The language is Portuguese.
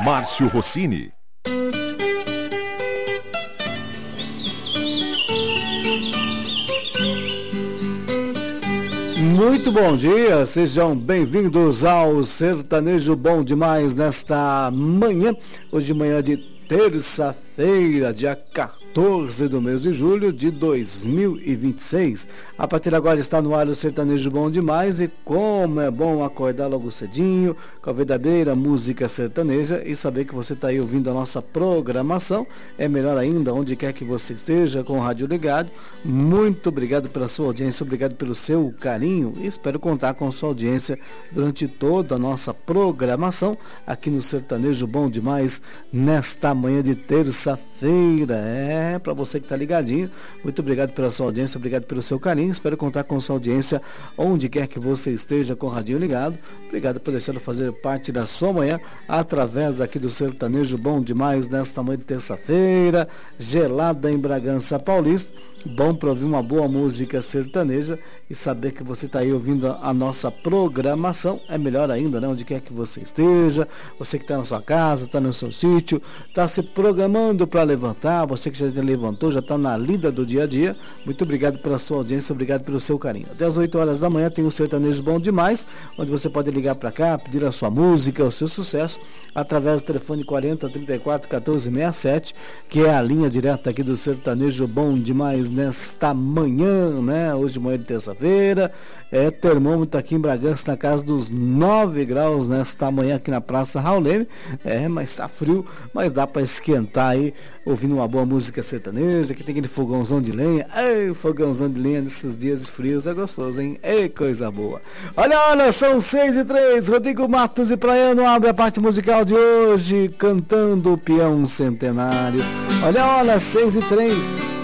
Márcio Rossini. Muito bom dia, sejam bem-vindos ao Sertanejo Bom Demais nesta manhã, hoje manhã de terça-feira, dia 14 do mês de julho de 2026. A partir de agora está no ar o Sertanejo Bom Demais e como é bom acordar logo cedinho, com a verdadeira música sertaneja e saber que você está aí ouvindo a nossa programação. É melhor ainda, onde quer que você esteja com o rádio ligado. Muito obrigado pela sua audiência, obrigado pelo seu carinho e espero contar com sua audiência durante toda a nossa programação aqui no Sertanejo Bom Demais nesta manhã de terça-feira. Para você que está ligadinho, muito obrigado pela sua audiência, obrigado pelo seu carinho, espero contar com sua audiência onde quer que você esteja com o radinho ligado. Obrigado por deixar eu fazer parte da sua manhã através aqui do Sertanejo Bom Demais nesta manhã de terça-feira, gelada em Bragança Paulista. Bom para ouvir uma boa música sertaneja e saber que você está aí ouvindo a nossa programação. É melhor ainda, né? Onde quer que você esteja, você que está na sua casa, está no seu sítio, está se programando para levantar, você que já levantou, já está na lida do dia a dia. Muito obrigado pela sua audiência, obrigado pelo seu carinho. Até as 8 horas da manhã tem o Sertanejo Bom Demais, onde você pode ligar para cá, pedir a sua música, o seu sucesso, através do telefone 40 34 14 67, que é a linha direta aqui do Sertanejo Bom Demais nesta manhã, né? Hoje manhã de terça-feira, termômetro aqui em Bragança na casa dos 9 graus nesta manhã aqui na Praça Raulene. Mas tá frio, mas dá para esquentar aí, ouvindo uma boa música sertaneja, que tem aquele fogãozão de lenha. Fogãozão de lenha nesses dias frios é gostoso, hein? Coisa boa. Olha, são 6h03, Rodrigo Matos e Praiano abre a parte musical de hoje, cantando o Peão Centenário. Olha, 6h03.